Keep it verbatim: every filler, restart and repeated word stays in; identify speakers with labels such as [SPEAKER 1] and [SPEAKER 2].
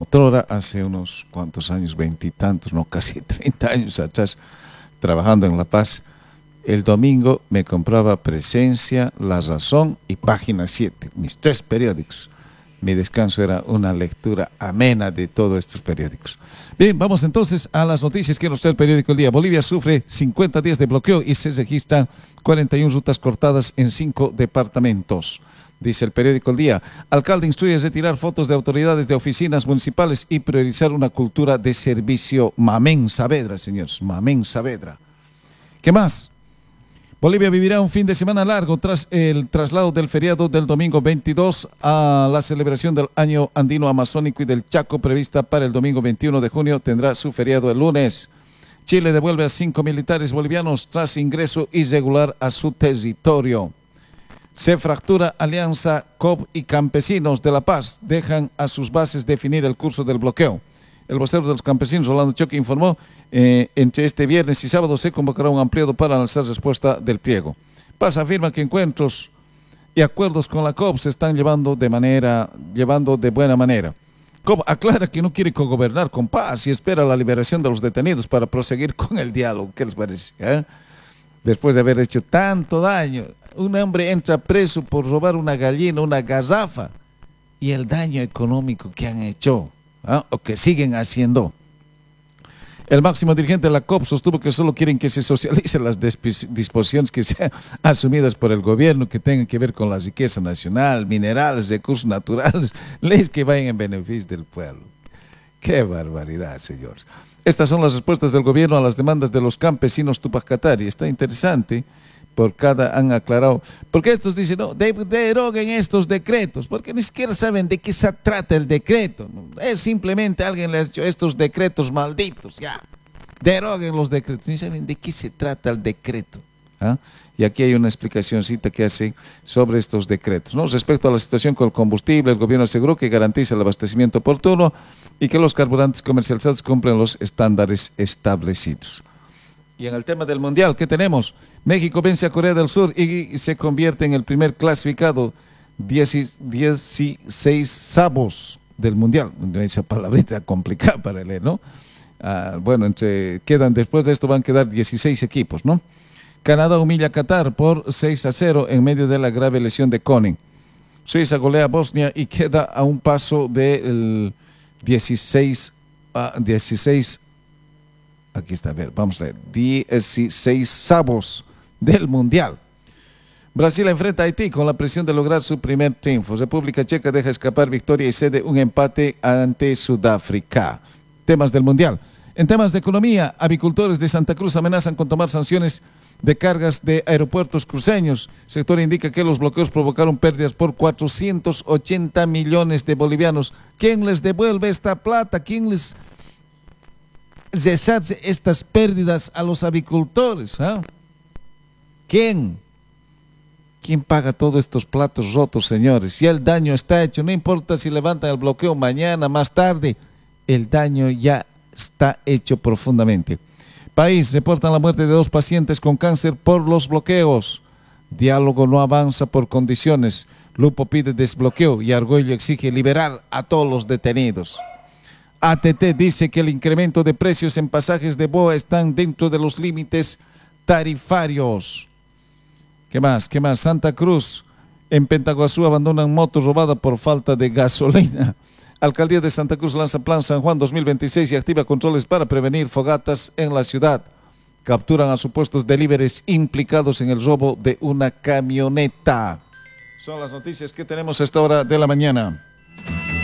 [SPEAKER 1] otrora, hace unos cuantos años, veintitantos, no, casi treinta años atrás, trabajando en La Paz, el domingo me compraba Presencia, La Razón y Página siete, mis tres periódicos. Mi descanso era una lectura amena de todos estos periódicos. Bien, vamos entonces a las noticias que nos trae el periódico El Día. Bolivia sufre cincuenta días de bloqueo y se registran cuarenta y una rutas cortadas en cinco departamentos. Dice el periódico El Día, alcalde instruye a retirar fotos de autoridades de oficinas municipales y priorizar una cultura de servicio. Mamén Saavedra, señores, Mamén Saavedra. ¿Qué más? Bolivia vivirá un fin de semana largo tras el traslado del feriado del domingo veintidós a la celebración del Año Andino Amazónico y del Chaco prevista para el domingo veintiuno de junio. Tendrá su feriado el lunes. Chile devuelve a cinco militares bolivianos tras ingreso irregular a su territorio. Se fractura alianza C O B y campesinos de La Paz. Dejan a sus bases definir el curso del bloqueo. El vocero de los campesinos, Rolando Choque, informó eh, entre este viernes y sábado se convocará un ampliado para analizar respuesta del pliego. Paz afirma que encuentros y acuerdos con la C O B se están llevando de manera, llevando de buena manera. C O B aclara que no quiere cogobernar con Paz y espera la liberación de los detenidos para proseguir con el diálogo. ¿Qué les parece? ¿Eh? Después de haber hecho tanto daño, un hombre entra preso por robar una gallina, una garrafa, y el daño económico que han hecho. ¿Ah? O que siguen haciendo. El máximo dirigente de la C O B sostuvo que solo quieren que se socialicen las disposiciones que sean asumidas por el gobierno que tengan que ver con la riqueza nacional, minerales, recursos naturales, leyes que vayan en beneficio del pueblo. ¡Qué barbaridad, señores! Estas son las respuestas del gobierno a las demandas de los campesinos Tupacatari. Está interesante. Por cada han aclarado, porque estos dicen, no, de, deroguen estos decretos, porque ni siquiera saben de qué se trata el decreto, ¿no? Es simplemente alguien les ha dicho estos decretos malditos, ya, deroguen los decretos, ni saben de qué se trata el decreto. ¿Ah? Y aquí hay una explicacióncita que hace sobre estos decretos, ¿no? Respecto a la situación con el combustible, el gobierno aseguró que garantiza el abastecimiento oportuno y que los carburantes comercializados cumplen los estándares establecidos. Y en el tema del Mundial, ¿qué tenemos? México vence a Corea del Sur y se convierte en el primer clasificado dieciséis del Mundial. Esa palabrita complicada para leer, ¿no? Ah, bueno, entre, quedan, después de esto van a quedar dieciséis equipos, ¿no? Canadá humilla a Qatar por seis a cero en medio de la grave lesión de Koning. Suiza golea a Bosnia y queda a un paso del dieciséis a dieciséis. Aquí está, a ver, vamos a ver, dieciséisavos del Mundial. Brasil enfrenta a Haití con la presión de lograr su primer triunfo. República Checa deja escapar victoria y cede un empate ante Sudáfrica. Temas del Mundial. En temas de economía, avicultores de Santa Cruz amenazan con tomar sanciones de cargas de aeropuertos cruceños. El sector indica que los bloqueos provocaron pérdidas por cuatrocientos ochenta millones de bolivianos. ¿Quién les devuelve esta plata? ¿Quién les resarce estas pérdidas a los avicultores? ¿Ah? ¿Quién? ¿Quién paga todos estos platos rotos, señores? Ya el daño está hecho, no importa si levantan el bloqueo mañana, más tarde, el daño ya está hecho profundamente. País, reportan la muerte de dos pacientes con cáncer por los bloqueos. Diálogo no avanza por condiciones. Lupo pide desbloqueo y Argüello exige liberar a todos los detenidos. A T T dice que el incremento de precios en pasajes de B O A están dentro de los límites tarifarios. ¿Qué más? ¿Qué más? Santa Cruz, en Pentaguazú abandonan moto robada por falta de gasolina. Alcaldía de Santa Cruz lanza Plan San Juan dos mil veintiséis y activa controles para prevenir fogatas en la ciudad. Capturan a supuestos deliveries implicados en el robo de una camioneta. Son las noticias que tenemos a esta hora de la mañana.